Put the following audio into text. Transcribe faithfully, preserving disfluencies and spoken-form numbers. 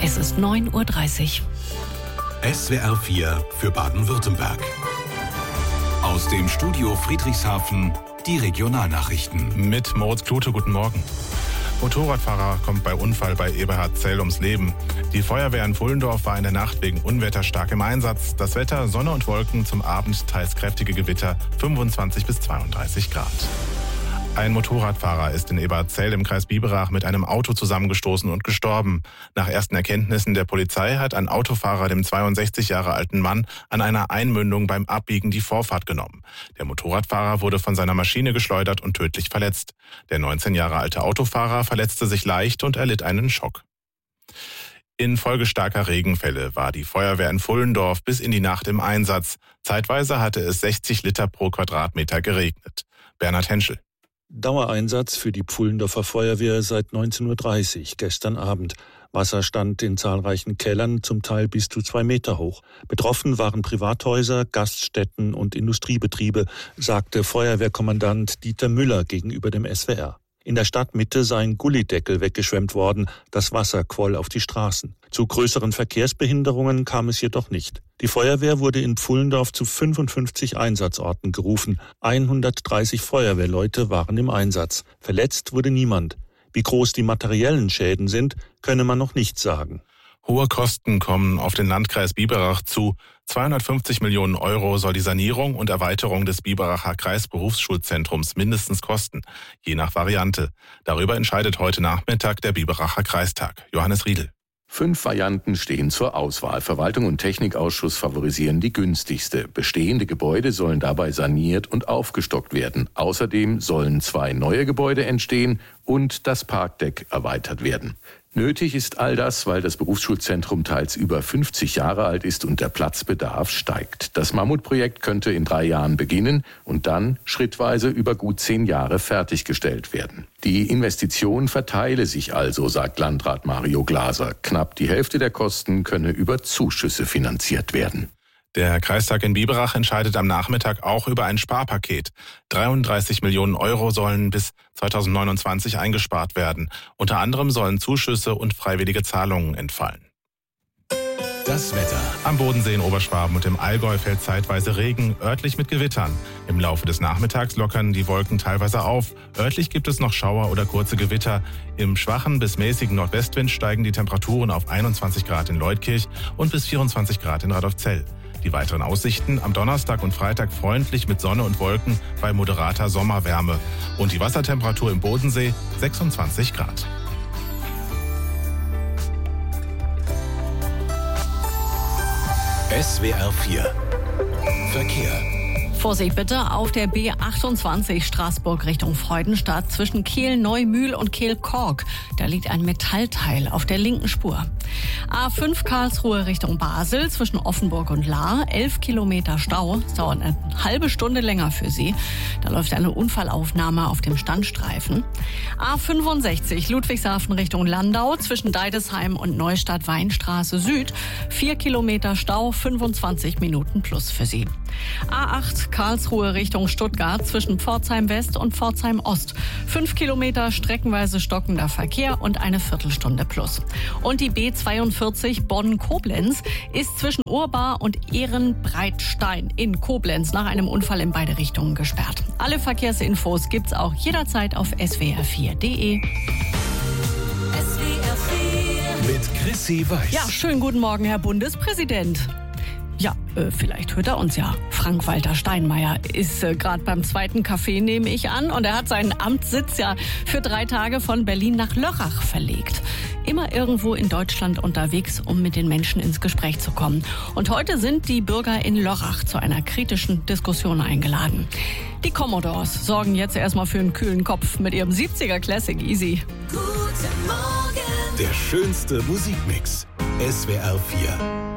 Es ist neun Uhr dreißig. S W R vier für Baden-Württemberg. Aus dem Studio Friedrichshafen die Regionalnachrichten. Mit Moritz Klute, guten Morgen. Motorradfahrer kommt bei Unfall bei Eberhardzell ums Leben. Die Feuerwehr in Pfullendorf war in der Nacht wegen Unwetter stark im Einsatz. Das Wetter, Sonne und Wolken, zum Abend teils kräftige Gewitter, fünfundzwanzig bis zweiunddreißig Grad. Ein Motorradfahrer ist in Eberhardzell im Kreis Biberach mit einem Auto zusammengestoßen und gestorben. Nach ersten Erkenntnissen der Polizei hat ein Autofahrer dem zweiundsechzig Jahre alten Mann an einer Einmündung beim Abbiegen die Vorfahrt genommen. Der Motorradfahrer wurde von seiner Maschine geschleudert und tödlich verletzt. Der neunzehn Jahre alte Autofahrer verletzte sich leicht und erlitt einen Schock. Infolge starker Regenfälle war die Feuerwehr in Pfullendorf bis in die Nacht im Einsatz. Zeitweise hatte es sechzig Liter pro Quadratmeter geregnet. Bernhard Henschel. Dauereinsatz für die Pfullendorfer Feuerwehr seit neunzehn Uhr dreißig, gestern Abend. Wasser stand in zahlreichen Kellern, zum Teil bis zu zwei Meter hoch. Betroffen waren Privathäuser, Gaststätten und Industriebetriebe, sagte Feuerwehrkommandant Dieter Müller gegenüber dem S W R. In der Stadtmitte sei ein Gullideckel weggeschwemmt worden, das Wasser quoll auf die Straßen. Zu größeren Verkehrsbehinderungen kam es jedoch nicht. Die Feuerwehr wurde in Pfullendorf zu fünfundfünfzig Einsatzorten gerufen. hundertdreißig Feuerwehrleute waren im Einsatz. Verletzt wurde niemand. Wie groß die materiellen Schäden sind, könne man noch nicht sagen. Hohe Kosten kommen auf den Landkreis Biberach zu. zweihundertfünfzig Millionen Euro soll die Sanierung und Erweiterung des Biberacher Kreisberufsschulzentrums mindestens kosten, je nach Variante. Darüber entscheidet heute Nachmittag der Biberacher Kreistag. Johannes Riedel. Fünf Varianten stehen zur Auswahl. Verwaltung und Technikausschuss favorisieren die günstigste. Bestehende Gebäude sollen dabei saniert und aufgestockt werden. Außerdem sollen zwei neue Gebäude entstehen und das Parkdeck erweitert werden. Nötig ist all das, weil das Berufsschulzentrum teils über fünfzig Jahre alt ist und der Platzbedarf steigt. Das Mammutprojekt könnte in drei Jahren beginnen und dann schrittweise über gut zehn Jahre fertiggestellt werden. Die Investition verteile sich also, sagt Landrat Mario Glaser. Knapp die Hälfte der Kosten könne über Zuschüsse finanziert werden. Der Kreistag in Biberach entscheidet am Nachmittag auch über ein Sparpaket. dreiunddreißig Millionen Euro sollen bis zweitausendneunundzwanzig eingespart werden. Unter anderem sollen Zuschüsse und freiwillige Zahlungen entfallen. Das Wetter. Am Bodensee in Oberschwaben und im Allgäu fällt zeitweise Regen, örtlich mit Gewittern. Im Laufe des Nachmittags lockern die Wolken teilweise auf. Örtlich gibt es noch Schauer oder kurze Gewitter. Im schwachen bis mäßigen Nordwestwind steigen die Temperaturen auf einundzwanzig Grad in Leutkirch und bis vierundzwanzig Grad in Radolfzell. Die weiteren Aussichten am Donnerstag und Freitag freundlich mit Sonne und Wolken bei moderater Sommerwärme. Und die Wassertemperatur im Bodensee sechsundzwanzig Grad. S W R vier Verkehr. Vorsicht bitte auf der B achtundzwanzig Straßburg Richtung Freudenstadt zwischen Kehl-Neumühl und Kehl-Kork. Da liegt ein Metallteil auf der linken Spur. A fünf Karlsruhe Richtung Basel zwischen Offenburg und Lahr. elf Kilometer Stau. Es dauert eine halbe Stunde länger für Sie. Da läuft eine Unfallaufnahme auf dem Standstreifen. A fünfundsechzig Ludwigshafen Richtung Landau zwischen Deidesheim und Neustadt-Weinstraße Süd. vier Kilometer Stau, fünfundzwanzig Minuten plus für Sie. A acht Karlsruhe Richtung Stuttgart zwischen Pforzheim West und Pforzheim Ost. Fünf Kilometer streckenweise stockender Verkehr und eine Viertelstunde plus. Und die B zweiundvierzig Bonn-Koblenz ist zwischen Urbar und Ehrenbreitstein in Koblenz nach einem Unfall in beide Richtungen gesperrt. Alle Verkehrsinfos gibt's auch jederzeit auf s w r vier punkt d e. S W R vier mit Chrissy Weiß. Ja, schönen guten Morgen, Herr Bundespräsident. Ja, äh, vielleicht hört er uns ja. Frank-Walter Steinmeier ist äh, gerade beim zweiten Kaffee, nehme ich an. Und er hat seinen Amtssitz ja für drei Tage von Berlin nach Lörrach verlegt. Immer irgendwo in Deutschland unterwegs, um mit den Menschen ins Gespräch zu kommen. Und heute sind die Bürger in Lörrach zu einer kritischen Diskussion eingeladen. Die Commodores sorgen jetzt erstmal für einen kühlen Kopf mit ihrem siebziger Classic Easy. Guten Morgen. Der schönste Musikmix. S W R vier.